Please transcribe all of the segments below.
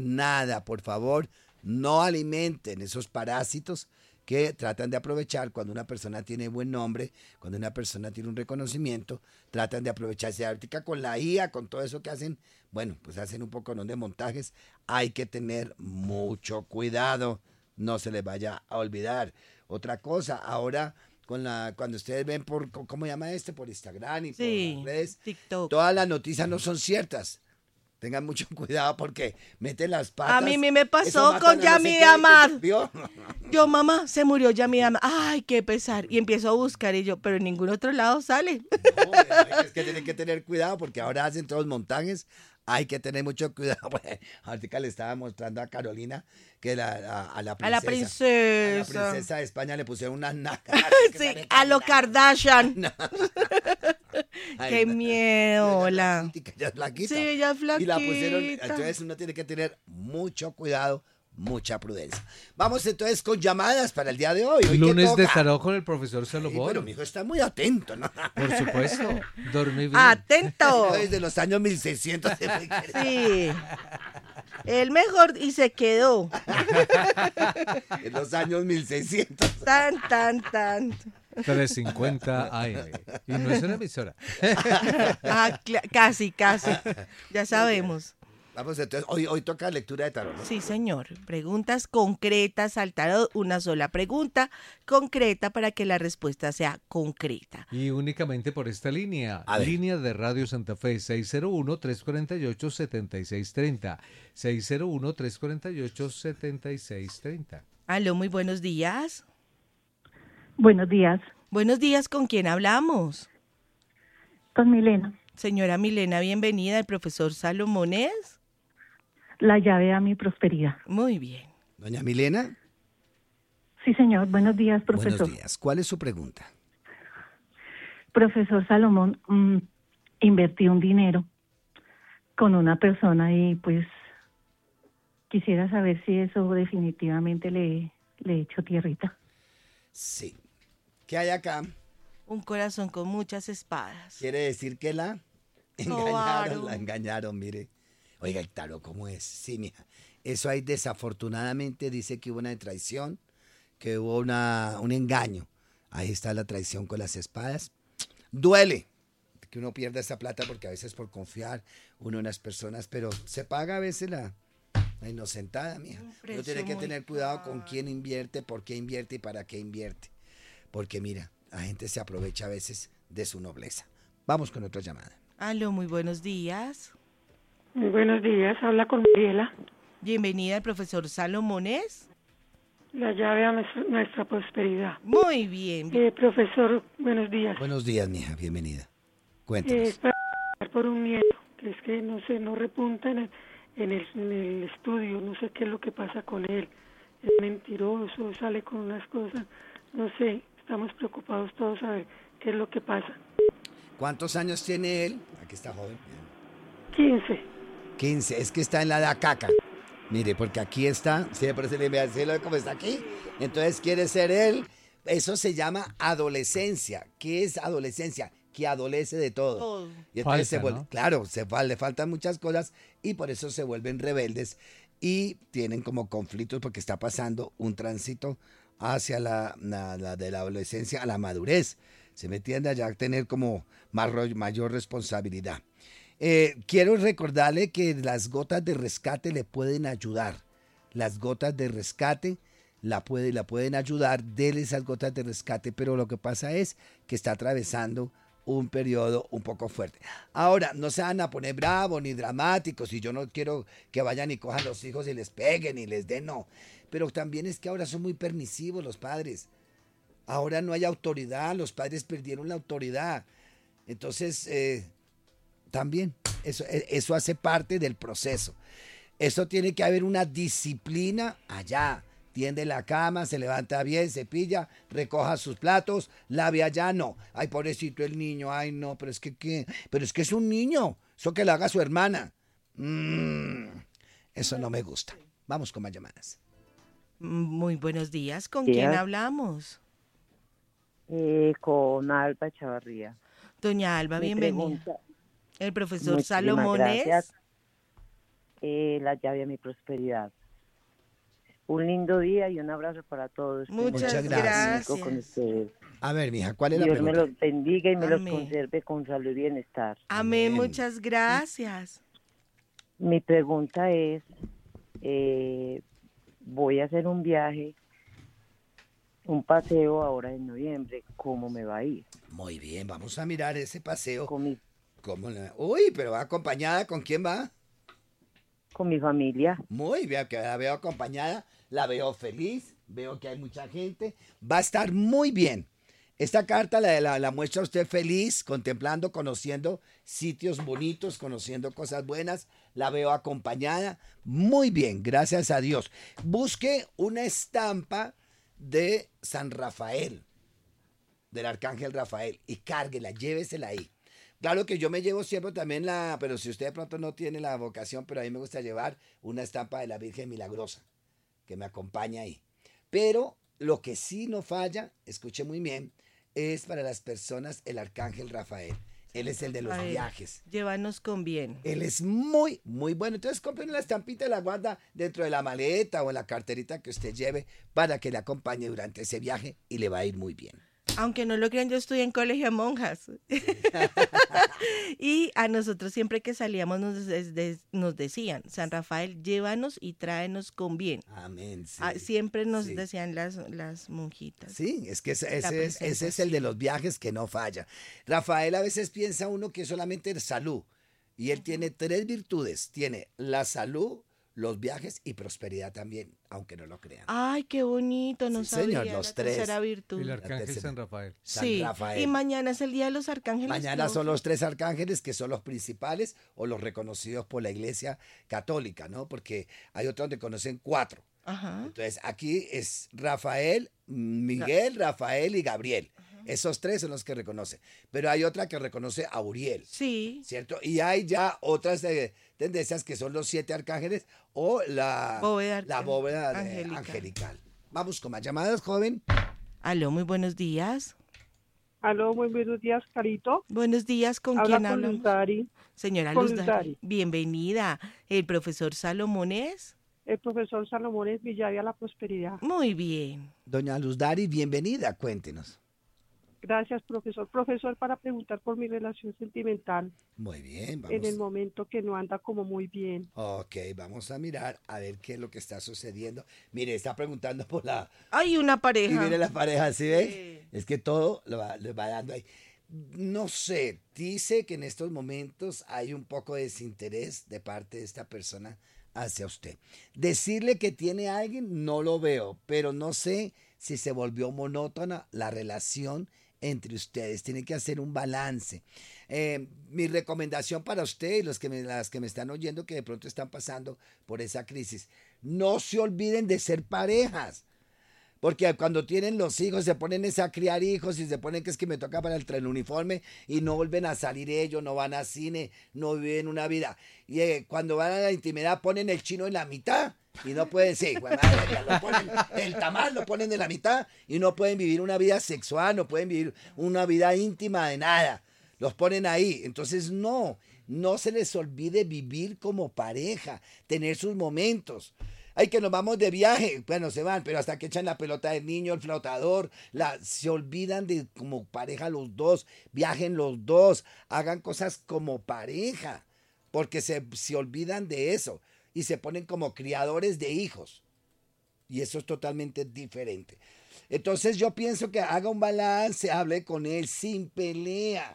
Nada, por favor, no alimenten esos parásitos que tratan de aprovechar cuando una persona tiene buen nombre, cuando una persona tiene un reconocimiento, tratan de aprovecharse ahorita con la IA, con todo eso que hacen, bueno, pues hacen un poco de montajes, hay que tener mucho cuidado, no se les vaya a olvidar. Otra cosa, ahora cuando ustedes ven ¿cómo llama por Instagram y por las Sí, redes, TikTok. todas las noticias no son ciertas. Tengan mucho cuidado porque meten las A mí patas. me Eso pasó con matan a no sé Yami qué, Amar. ¿vio? Yo, mamá, se murió Yami Amar. Ay, qué pesar. Y empiezo a buscar y yo, pero en ningún otro lado sale. No, es que tienen que tener cuidado porque ahora hacen todos montajes. Hay que tener mucho cuidado. Bueno, ahorita le estaba mostrando a Carolina que a la A la princesa. A la princesa. princesa de España le pusieron unas nalgas. que Sí, salen a lo caminando. Kardashian. No. Ay, Qué no. miedo, Ella hola. es flaquita. Sí, ella es Y la pusieron. flaquita. Entonces uno tiene que tener mucho cuidado, mucha prudencia. Vamos entonces con llamadas para el día de hoy. ¿Hoy qué Lunes de toca? tarot con el profesor Ay, Salomón. pero mi hijo está muy atento, ¿no? Por supuesto. Dormí bien. Atento. Desde los años 1600. Sí. El mejor y se quedó. En los años 1600. Tan. 350 AM. Y no es una emisora. Ah, casi. Ya sabemos. Vamos entonces, hoy toca lectura de tarot, ¿no? Sí, señor. Preguntas concretas al tarot. Una sola pregunta concreta para que la respuesta sea concreta. Y únicamente por esta línea. A ver. Línea de Radio Santa Fe 601-348-7630. 601-348-7630. Aló, muy buenos días. Buenos días, Buenos días, ¿con quién hablamos? con Milena. Señora Milena, bienvenida. El profesor Salomón. La llave a mi prosperidad. Muy bien. Doña Milena, Sí, señor. Buenos días, profesor. buenos días. ¿Cuál es su pregunta? Profesor Salomón, invertí un dinero con una persona y pues quisiera saber si eso definitivamente le he hecho tierrita. Sí. ¿Qué hay acá? Un corazón con muchas espadas. Quiere decir que la Claro. engañaron, mire. Oiga, el tarot, ¿cómo es? Sí, mija. Eso ahí desafortunadamente dice que hubo una traición, que hubo un engaño. Ahí está la traición con las espadas. Duele que uno pierda esa plata porque a veces por confiar uno en las personas, pero se paga a veces la inocentada, mija. Uno precio tiene que muy tener cuidado con caro. quién invierte, por qué invierte y para qué invierte. Porque mira, la gente se aprovecha a veces de su nobleza. Vamos con otra llamada. Aló, muy buenos días. Muy buenos días, habla con Mariela. Bienvenida al profesor Salomón. La llave a nuestra prosperidad. Muy bien. Profesor, buenos días. Buenos días, mija, bienvenida. Cuéntanos. Es para hablar por un nieto, que es que no sé, no repunta en el estudio, no sé qué es lo que pasa con él. Es mentiroso, sale con unas cosas, no sé, estamos preocupados todos a ver qué es lo que pasa. ¿Cuántos años tiene él? Aquí está joven. 15. 15, es que está en la de caca. Mire, porque aquí está, siempre se le ve así, como está aquí. Entonces quiere ser él. Eso se llama adolescencia. ¿Qué es adolescencia? Que adolece de todo. Todo. Y entonces Falta, se vuelve, ¿no? claro, le faltan muchas cosas y por eso se vuelven rebeldes y tienen como conflictos porque está pasando un tránsito hacia la de la adolescencia a la madurez. Se me tiende a ya tener como mayor responsabilidad. Quiero recordarle que las gotas de rescate le pueden ayudar. Las gotas de rescate la pueden ayudar. Dele esas gotas de rescate, pero lo que pasa es que está atravesando un periodo un poco fuerte. Ahora, no se van a poner bravos ni dramáticos y yo no quiero que vayan y cojan los hijos y les peguen y les den, no. Pero también es que ahora son muy permisivos los padres. Ahora no hay autoridad, los padres perdieron la autoridad. Entonces, también, eso hace parte del proceso. Eso tiene que haber una disciplina allá. Tiende la cama, se levanta bien, cepilla, recoja sus platos, lave allá, no. Ay, pobrecito el niño, ay, no, pero es que, ¿qué? Pero es que es un niño, eso que lo haga su hermana. Eso no me gusta. Vamos con más llamadas. Muy buenos días. ¿Con Días. quién hablamos? Con Alba Chavarría. Doña Alba, Mi bienvenida. pregunta- El profesor Muchísimas Salomón. gracias. la llave a mi prosperidad. Un lindo día y un abrazo para todos. Muchas Muchas gracias. Con ustedes. A ver, mija, ¿cuál es la Dios me pregunta? los bendiga y me los Amén. conserve con salud y bienestar. Amén, Amén. muchas gracias. Mi pregunta es, voy a hacer un viaje, un paseo ahora en noviembre, ¿cómo me va a ir? Muy bien, vamos a mirar ese paseo. Con mi, Uy, pero va acompañada, ¿con quién va? con mi familia. Muy bien, que la veo acompañada, la veo feliz, veo que hay mucha gente. Va a estar muy bien. Esta carta la muestra usted feliz, contemplando, conociendo sitios bonitos, conociendo cosas buenas. La veo acompañada. Muy bien, gracias a Dios. Busque una estampa de San Rafael, del Arcángel Rafael, y cárguela, llévesela ahí. Claro que yo me llevo siempre también pero si usted de pronto no tiene la vocación, pero a mí me gusta llevar una estampa de la Virgen Milagrosa, que me acompaña ahí. Pero lo que sí no falla, escuche muy bien, es para las personas el Arcángel Rafael. Él es el de los Rafael, viajes. Llévanos con bien. Él es muy, muy bueno. Entonces compren la estampita y la guarda dentro de la maleta o en la carterita que usted lleve para que le acompañe durante ese viaje y le va a ir muy bien. Aunque no lo crean, yo estudié en colegio de monjas. Y a nosotros siempre que salíamos nos decían, San Rafael, llévanos y tráenos con bien. Amén. Sí. Siempre nos Sí. decían las monjitas. Sí, es que ese es el presentación. de los viajes que no falla. Rafael a veces piensa uno que es solamente salud y él tiene 3 virtudes. Tiene la salud, los viajes y prosperidad también, aunque no lo crean. Ay, qué bonito, no Sí, sabía señor, los la 3. tercera virtud. El arcángel tercera. San Rafael. San Sí, Rafael. y mañana es el Día de los Arcángeles. Mañana ¿no? son los 3 arcángeles que son los principales o los reconocidos por la Iglesia Católica, ¿no? Porque hay otros donde conocen 4. Ajá. Entonces aquí es Rafael, Miguel, Rafael y Gabriel. Esos 3 son los que reconoce. Pero hay otra que reconoce a Uriel, Sí, ¿cierto? Y hay ya otras tendencias que son los 7 arcángeles o la bóveda angelical. Vamos con más llamadas, joven. aló, muy buenos días. Aló, muy buenos días, Carito. Buenos días, ¿con Habla quién con hablamos? Luz Dari, Señora con Luz Luz Dari, Dari. bienvenida. ¿El profesor Salomón es? el profesor Salomón es Villavia La Prosperidad. Muy bien. Doña Luz Dari, bienvenida, cuéntenos. Gracias, profesor. Profesor, para preguntar por mi relación sentimental Muy bien, en el vamos. momento que no anda como muy bien. Ok, vamos a mirar a ver qué es lo que está sucediendo. Mire, está preguntando por la... Hay una Y pareja. mire la pareja, ¿sí ve? Sí. Es que todo le va dando ahí. No sé, dice que en estos momentos hay un poco de desinterés de parte de esta persona hacia usted. Decirle que tiene a alguien, no lo veo, pero no sé si se volvió monótona la relación entre ustedes. Tienen que hacer un balance. Mi recomendación para usted y las que me están oyendo que de pronto están pasando por esa crisis, no se olviden de ser parejas. Porque cuando tienen los hijos se ponen a criar hijos y se ponen que es que me toca para el uniforme y no vuelven a salir ellos, no van a cine, no viven una vida. Y cuando van a la intimidad ponen el chino en la mitad y no pueden, sí, bueno, el tamal lo ponen en la mitad y no pueden vivir una vida sexual, no pueden vivir una vida íntima de nada. Los ponen ahí. Entonces no se les olvide vivir como pareja, tener sus momentos. Ay, que nos vamos de viaje. Bueno, se van, pero hasta que echan la pelota del niño, el flotador, se olvidan de como pareja los dos, viajen los dos, hagan cosas como pareja, porque se olvidan de eso y se ponen como criadores de hijos. Y eso es totalmente diferente. Entonces yo pienso que haga un balance, hable con él sin pelea.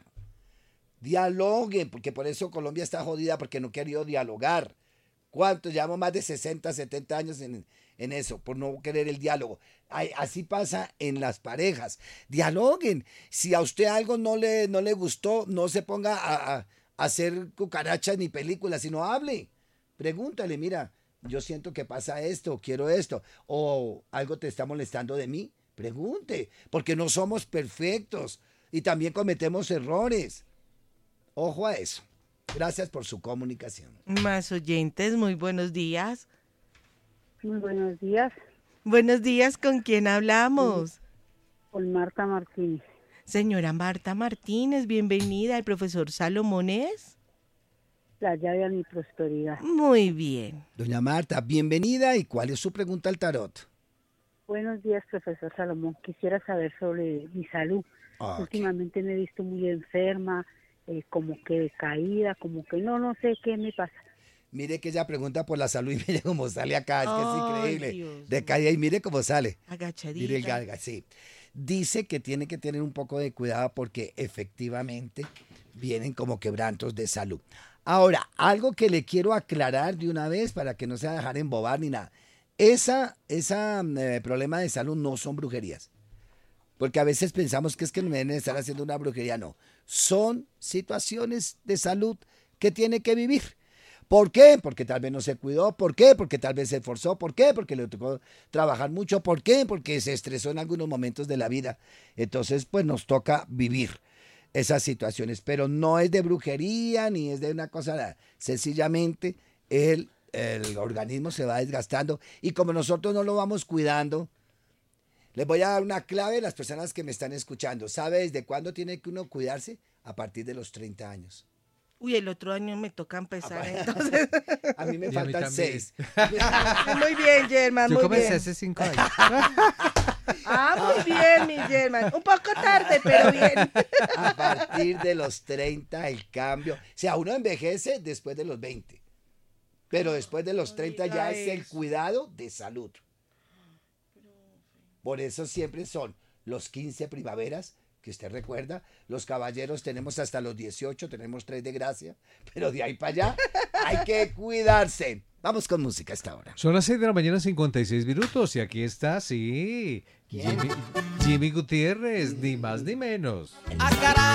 Dialoguen, porque por eso Colombia está jodida, porque no ha querido dialogar. ¿Cuántos? Llevamos más de 60, 70 años en eso, por no querer el diálogo. Así pasa en las parejas. Dialoguen. Si a usted algo no le gustó, no se ponga a hacer cucarachas ni películas, sino hable. Pregúntale, mira, yo siento que pasa esto, quiero esto, o algo te está molestando de mí. Pregunte, porque no somos perfectos y también cometemos errores. Ojo a eso. Gracias por su comunicación. Más oyentes, muy buenos días. Muy buenos días, Buenos días, ¿con quién hablamos? con Marta Martínez. Señora Marta Martínez, bienvenida. ¿El profesor Salomón es? la llave a mi prosperidad. Muy bien. Doña Marta, bienvenida. ¿Y cuál es su pregunta al tarot? Buenos días, profesor Salomón. Quisiera saber sobre mi salud. Ok. Últimamente me he visto muy enferma, como que decaída, como que no sé qué me pasa. Mire que ella pregunta por la salud y mire cómo sale acá, es que es Ay, increíble. Dios De caída y mire cómo sale. Agachadita. Mire el galga, sí. Dice que tiene que tener un poco de cuidado porque efectivamente vienen como quebrantos de salud. Ahora, algo que le quiero aclarar de una vez para que no se va a dejar embobar ni nada. Esa problema de salud no son brujerías. Porque a veces pensamos que es que me deben estar haciendo una brujería. No, son situaciones de salud que tiene que vivir. ¿Por qué? Porque tal vez no se cuidó. ¿Por qué? Porque tal vez se esforzó. ¿Por qué? Porque le tocó trabajar mucho. ¿Por qué? Porque se estresó en algunos momentos de la vida. Entonces, pues nos toca vivir esas situaciones. Pero no es de brujería ni es de una cosa. Sencillamente, el organismo se va desgastando. Y como nosotros no lo vamos cuidando, les voy a dar una clave a las personas que me están escuchando. ¿Sabe desde cuándo tiene que uno cuidarse? A partir de los 30 años. Uy, el otro año me toca empezar, entonces. A mí me Y a mí faltan también. 6. Muy bien, German, Yo muy comencé bien. hace 5 años. Muy bien, mi German. Un poco tarde, pero bien. A partir de los 30 el cambio. O sea, uno envejece después de los 20. Pero después de los 30 ya es el cuidado de salud. Por eso siempre son los 15 primaveras, que usted recuerda. Los caballeros tenemos hasta los 18, tenemos 3 de gracia. Pero de ahí para allá hay que cuidarse. Vamos con música a esta hora. Son las 6 de la mañana, 56 minutos. Y aquí está, sí. ¿Quién? Jimmy Gutiérrez, ni más ni menos. ¡Ah, caray!